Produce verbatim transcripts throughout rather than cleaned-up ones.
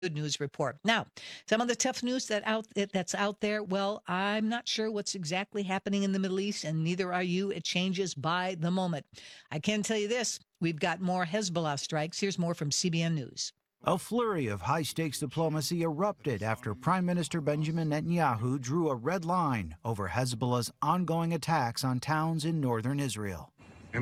Good news report. Now, some of the tough news that out that's out there. Well, I'm not sure what's exactly happening in the Middle East, and neither are you. It changes by the moment. I can tell you this: we've got more Hezbollah strikes. Here's more from C B N News. A flurry of high-stakes diplomacy erupted after Prime Minister Benjamin Netanyahu drew a red line over Hezbollah's ongoing attacks on towns in northern Israel.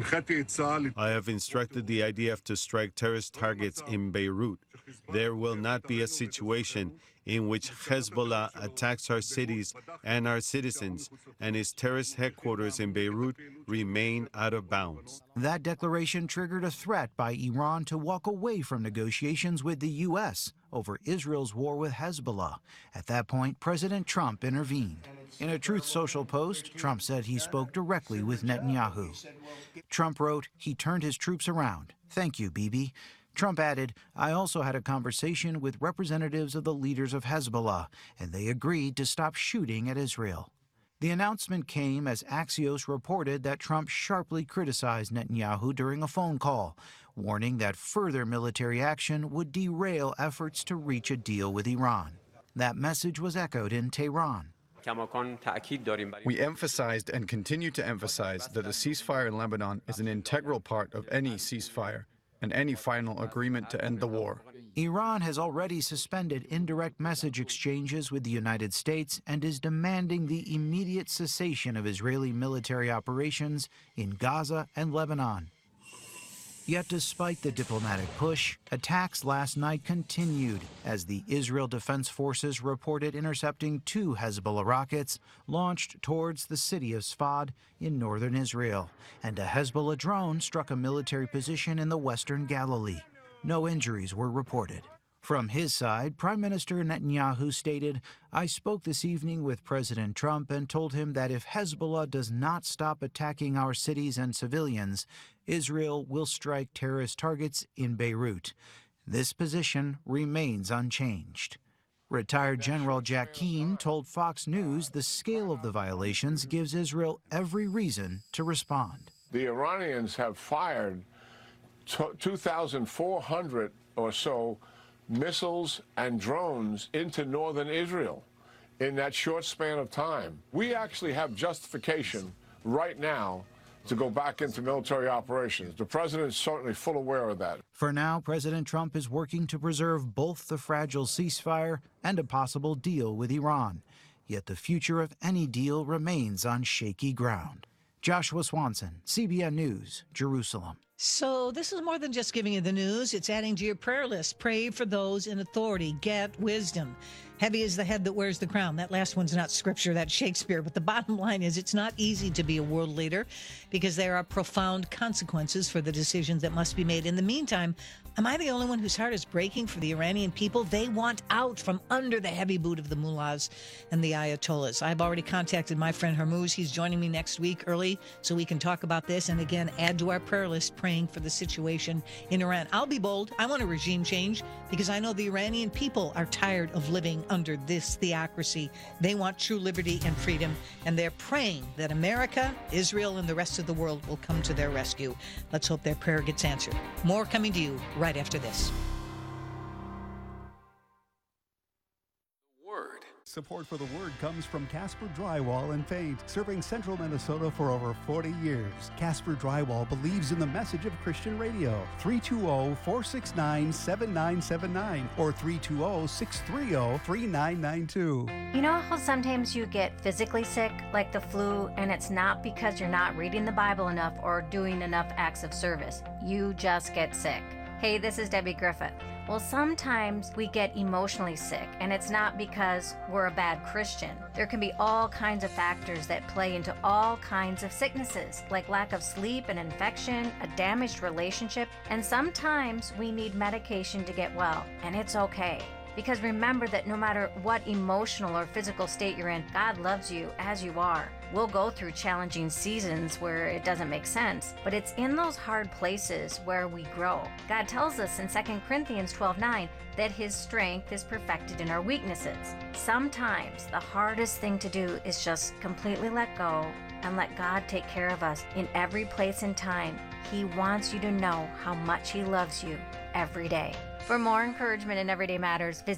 I have instructed the I D F to strike terrorist targets in Beirut. There will not be a situation in which Hezbollah attacks our cities and our citizens, and its terrorist headquarters in Beirut remain out of bounds. That declaration triggered a threat by Iran to walk away from negotiations with the U S over Israel's war with Hezbollah. At that point, President Trump intervened. In a Truth Social post, Trump said he spoke directly with Netanyahu. Trump wrote he turned his troops around. Thank you, Bibi. Trump added, I also had a conversation with representatives of the leaders of Hezbollah, and they agreed to stop shooting at Israel. The announcement came as Axios reported that Trump sharply criticized Netanyahu during a phone call, warning that further military action would derail efforts to reach a deal with Iran. That message was echoed in Tehran. We emphasized and continue to emphasize that a ceasefire in Lebanon is an integral part of any ceasefire and any final agreement to end the war. Iran has already suspended indirect message exchanges with the United States and is demanding the immediate cessation of Israeli military operations in Gaza and Lebanon. Yet despite the diplomatic push, attacks last night continued as the Israel Defense Forces reported intercepting two Hezbollah rockets launched towards the city of Sfad in northern Israel, and a Hezbollah drone struck a military position in the western Galilee. No injuries were reported. From his side, Prime Minister Netanyahu stated, I spoke this evening with President Trump and told him that if Hezbollah does not stop attacking our cities and civilians, Israel will strike terrorist targets in Beirut. This position remains unchanged. Retired General Jack Keane told Fox News the scale of the violations gives Israel every reason to respond. The Iranians have fired two thousand four hundred or so missiles and drones into northern Israel in that short span of time. We actually have justification right now to go back into military operations. The president is certainly full aware of that. For now, President Trump is working to preserve both the fragile ceasefire and a possible deal with Iran. Yet the future of any deal remains on shaky ground. Joshua Swanson, C B N News, Jerusalem. So this is more than just giving you the news. It's adding to your prayer list. Pray for those in authority. Get wisdom. Heavy is the head that wears the crown. That last one's not scripture, that's Shakespeare. But the bottom line is it's not easy to be a world leader because there are profound consequences for the decisions that must be made. In the meantime, am I the only one whose heart is breaking for the Iranian people? They want out from under the heavy boot of the mullahs and the ayatollahs. I've already contacted my friend Hormuz. He's joining me next week early so we can talk about this and again add to our prayer list praying for the situation in Iran. I'll be bold. I want a regime change because I know the Iranian people are tired of living under this theocracy. They want true liberty and freedom, and they're praying that America, Israel, and the rest of the world will come to their rescue. Let's hope their prayer gets answered. More coming to you right after this. Support for the Word comes from Casper Drywall and Paint, serving central Minnesota for over forty years. Casper Drywall believes in the message of Christian radio. three two zero, four six nine, seven nine seven nine or three two zero, six three zero, three nine nine two. You know how sometimes you get physically sick, like the flu, and it's not because you're not reading the Bible enough or doing enough acts of service. You just get sick. Hey, this is Debbie Griffith. Well, sometimes we get emotionally sick, and it's not because we're a bad Christian. There can be all kinds of factors that play into all kinds of sicknesses, like lack of sleep, an infection, a damaged relationship, and sometimes we need medication to get well, and it's okay. Because remember that no matter what emotional or physical state you're in, God loves you as you are. We'll go through challenging seasons where it doesn't make sense, but it's in those hard places where we grow. God tells us in Second Corinthians twelve nine that His strength is perfected in our weaknesses. Sometimes the hardest thing to do is just completely let go and let God take care of us in every place and time. He wants you to know how much He loves you every day. For more encouragement in Everyday Matters, visit